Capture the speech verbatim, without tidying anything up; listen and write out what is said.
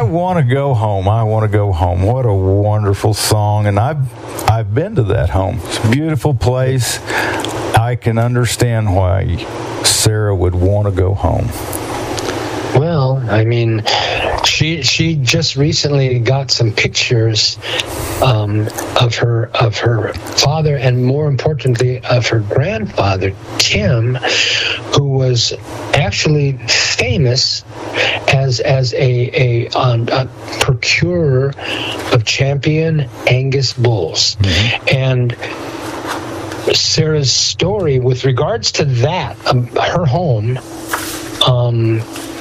Want to Go Home. I Want to Go Home. What a wonderful song. And I've, I've been to that home. It's a beautiful place. I can understand why Sarah would want to go home. Well, I mean, she she just recently got some pictures um, of her of her father, and more importantly, of her grandfather Tim, who was actually famous as as a a, um, a procurer of champion Angus bulls, mm-hmm. and Sarah's story with regards to that, um, her home. Um,